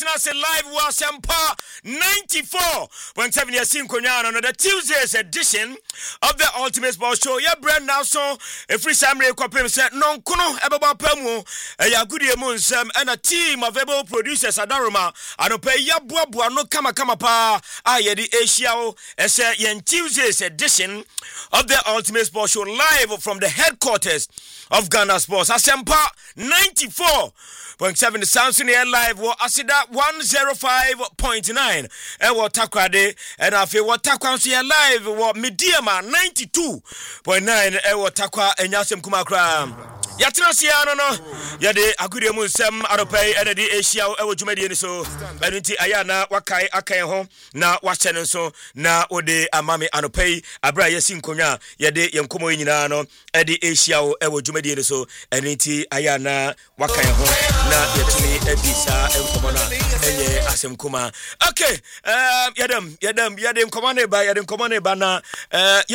Yatina say live was Sempa 94.7 years in Konyana on the Tuesday's edition of the Ultimate Sports Show. Ya brand now so a free summary copy said non kono ebaba pemu ya goodie munsem and a team of able producers Adaruma and pay ya bua no kama pa ayedi Asia as a Tuesday's edition of the Ultimate Sports Show live from the headquarters of Ghana Sports. Asempa 94.7 sounds in the air live wa asida 105.9 e wa takwade and afi wa takwa so live wa mediama 92.9 e wa takwa enyasem kuma kra Yatina siano no yade agudie mu nsem aropai enedi Asia e wo dwumadi ni so enunti ayana wakai akan ho na wahyene nso na ode amame anopai abra yesi nkonwa yade yenkomo nyina no edi Asia e wo dwumadi ni so enunti ayana wakan ho na yetumi ebisa enkomo na enye asem kuma okay yadem nkomo ne ba na